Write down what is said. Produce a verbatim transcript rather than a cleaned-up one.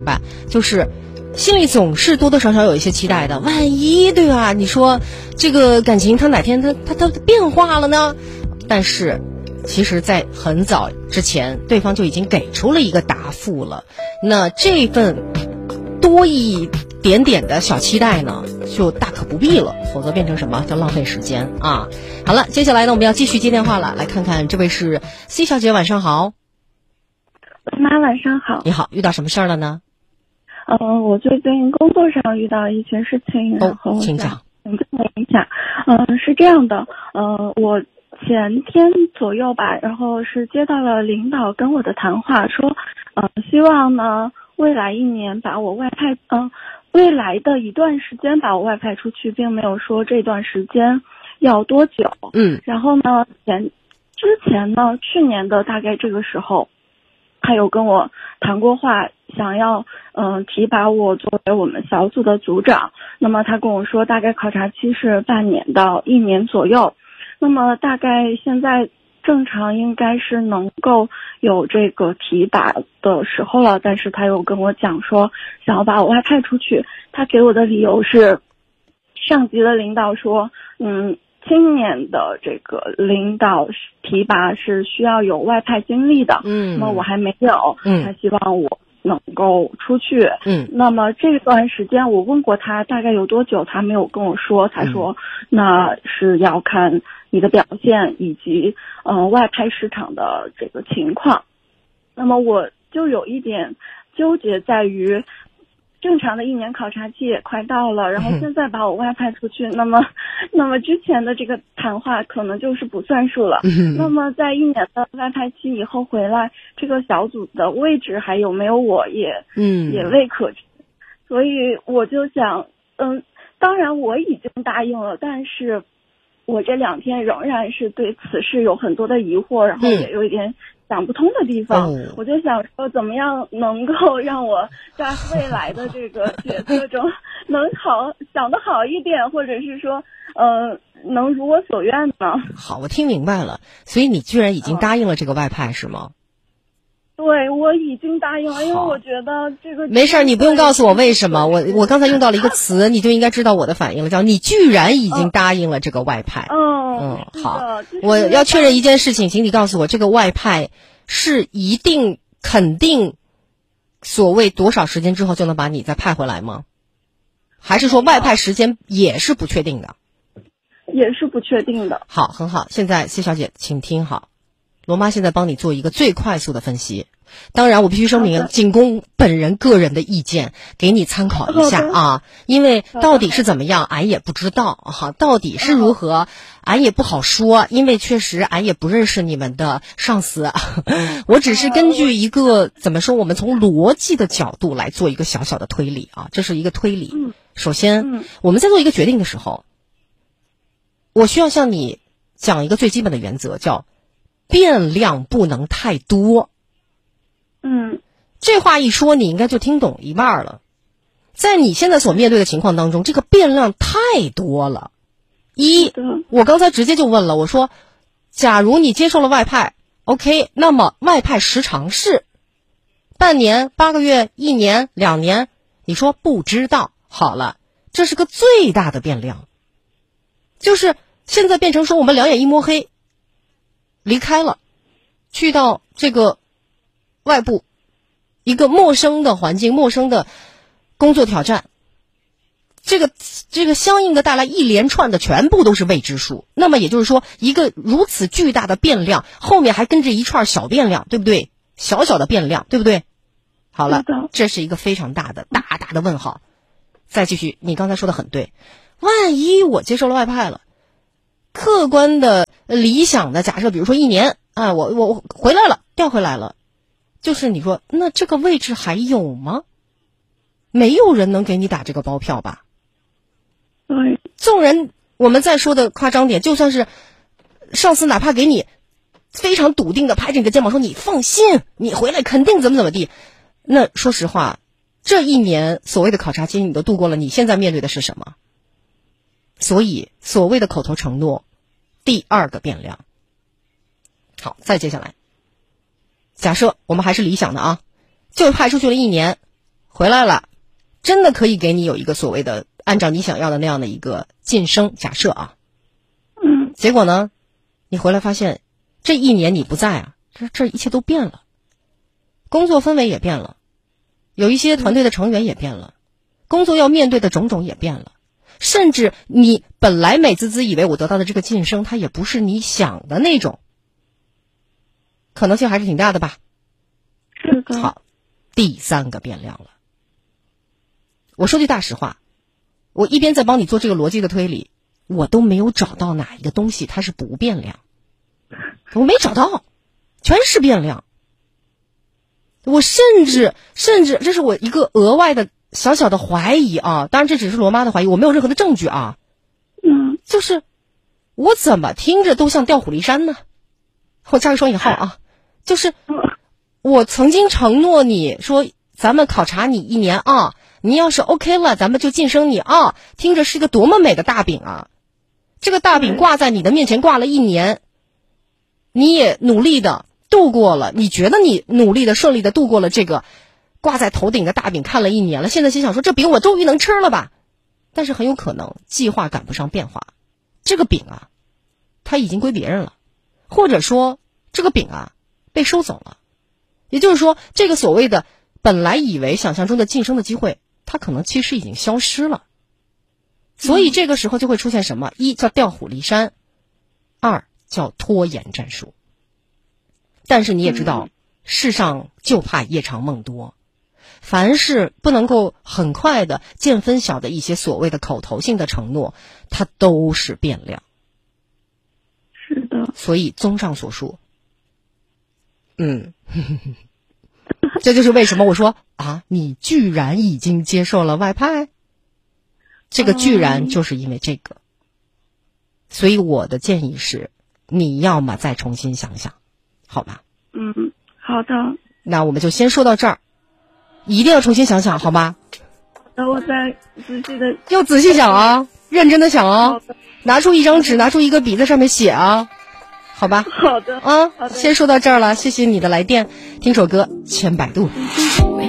吧，就是心里总是多多少少有一些期待的，万一对吧？你说这个感情它哪天它它它变化了呢？但是其实在很早之前对方就已经给出了一个答复了，那这份多一点点的小期待呢就大可不必了，否则变成什么叫浪费时间啊。好了，接下来呢我们要继续接电话了，来看看这位是 C 小姐，晚上好。 妈，晚上好。 你好，遇到什么事儿了呢？ 嗯、呃，我最近工作上遇到一些事情，然后请讲。 想跟你一下。嗯、呃，是这样的，呃，我前天左右吧，然后是接到了领导跟我的谈话，说，呃，希望呢未来一年把我外派，嗯、呃，未来的一段时间把我外派出去，并没有说这段时间要多久。 嗯， 然后呢，前之前呢，去年的大概这个时候。他有跟我谈过话，想要嗯、呃、提拔我作为我们小组的组长。那么他跟我说，大概考察期是半年到一年左右。那么大概现在正常应该是能够有这个提拔的时候了，但是他又跟我讲说，想要把我外派出去。他给我的理由是，上级的领导说，嗯。今年的这个领导提拔是需要有外派经历的，嗯，那么我还没有，嗯，他希望我能够出去，嗯，那么这段时间我问过他大概有多久，他没有跟我说，他说、嗯、那是要看你的表现以及呃外派市场的这个情况，那么我就有一点纠结在于。正常的一年考察期也快到了，然后现在把我外派出去，那么，那么之前的这个谈话可能就是不算数了。那么在一年的外派期以后回来，这个小组的位置还有没有我也，嗯，也未可知。所以我就想，嗯，当然我已经答应了，但是我这两天仍然是对此事有很多的疑惑，然后也有一点。想不通的地方、嗯、我就想说怎么样能够让我在未来的这个决策中能好想得好一点，或者是说呃能如我所愿呢？ 好，我听明白了，所以你居然已经答应了这个外派、嗯、是吗？ 对，我已经答应了，因为我觉得这个没事，你不用告诉我为什么，我我刚才用到了一个词，你就应该知道我的反应了，叫你居然已经答应了这个外派。 嗯嗯，好，我要确认一件事情，请你告诉我，这个外派是一定肯定所谓多少时间之后就能把你再派回来吗？还是说外派时间也是不确定的？ 也是不确定的。 好，很好，现在谢小姐请听好，罗妈现在帮你做一个最快速的分析。当然我必须声明仅供本人个人的意见，给你参考一下啊，因为到底是怎么样俺也不知道哈、啊，到底是如何俺也不好说，因为确实俺也不认识你们的上司，我只是根据一个怎么说，我们从逻辑的角度来做一个小小的推理啊，这是一个推理。首先我们在做一个决定的时候，我需要向你讲一个最基本的原则，叫变量不能太多。 嗯， 这话一说，你应该就听懂一半了。在你现在所面对的情况当中，这个变量太多了。一，我刚才直接就问了，我说，假如你接受了外派 ，OK， 那么外派时长是半年、八个月、一年、两年？你说不知道。好了，这是个最大的变量，就是现在变成说我们两眼一摸黑，离开了，去到这个外部一个陌生的环境，陌生的工作挑战，这个这个相应的带来一连串的全部都是未知数。那么也就是说，一个如此巨大的变量后面还跟着一串小变量，对不对？小小的变量，对不对？好了，这是一个非常大的大大的问号。再继续，你刚才说的很对，万一我接受了外派了，客观的理想的假设，比如说一年啊，我我回来了，调回来了，就是你说那这个位置还有吗？没有人能给你打这个包票吧？ 对， 纵然我们再说的夸张点，就算是上司哪怕给你非常笃定的拍着你的肩膀说你放心，你回来肯定怎么怎么地，那说实话，这一年所谓的考察期你都度过了，你现在面对的是什么？所以所谓的口头承诺，第二个变量。好，再接下来，假设我们还是理想的啊，就派出去了一年， 回来了，真的可以给你有一个所谓的按照你想要的那样的一个晋升，假设啊， 嗯， 结果呢，你回来发现这一年你不在啊，这这一切都变了，工作氛围也变了，有一些团队的成员也变了，工作要面对的种种也变了，甚至你本来美滋滋以为我得到的这个晋升，它也不是你想的那种，可能性还是挺大的吧。 是的。 好，第三个变量了。我说句大实话，我一边在帮你做这个逻辑的推理，我都没有找到哪一个东西它是不变量，我没找到，全是变量。我甚至甚至这是我一个额外的小小的怀疑啊，当然这只是罗妈的怀疑，我没有任何的证据啊。 嗯， 就是我怎么听着都像调虎离山呢？我加个双引号啊，就是我曾经承诺你说咱们考察你一年啊，你要是 OK 了，咱们就晋升你啊，听着是一个多么美的大饼啊！这个大饼挂在你的面前挂了一年，你也努力的度过了，你觉得你努力的顺利的度过了这个挂在头顶的大饼，看了一年了，现在心想说这饼我终于能吃了吧？但是很有可能计划赶不上变化，这个饼啊，它已经归别人了，或者说这个饼啊被收走了。也就是说，这个所谓的本来以为想象中的晋升的机会，它可能其实已经消失了。所以这个时候就会出现什么？一叫调虎离山，二叫拖延战术。但是你也知道，世上就怕夜长梦多，凡是不能够很快的见分晓的一些所谓的口头性的承诺，它都是变量。 是的。 所以综上所述，嗯，这就是为什么我说啊，你居然已经接受了外派，这个居然就是因为这个。所以我的建议是，你要么再重新想想，好吧？ 嗯，好的。 那我们就先说到这儿，一定要重新想想，好吗？ 那我再仔细的， 又仔细想啊，认真的想啊，拿出一张纸，拿出一个笔，在上面写啊，好吧？ 好的。 啊， 好的。 先说到这儿了，谢谢你的来电，听首歌《千百度》。